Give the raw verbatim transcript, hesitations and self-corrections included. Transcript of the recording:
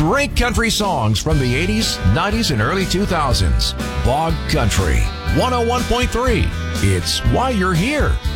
Great country songs from the eighties, nineties, and early two thousands. Bog Country, one oh one point three. It's why you're here.